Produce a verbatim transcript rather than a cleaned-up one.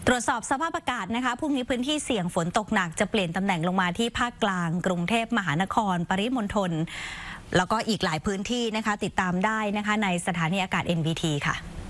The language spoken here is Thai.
ตรวจสอบสภาพอากาศนะคะพรุ่งนี้พื้นที่เสี่ยงฝนตกหนักจะเปลี่ยนตำแหน่งลงมาที่ภาคกลางกรุงเทพมหานครปริมณฑลแล้วก็อีกหลายพื้นที่นะคะติดตามได้นะคะในสถานีอากาศ เอ็น บี ที ค่ะ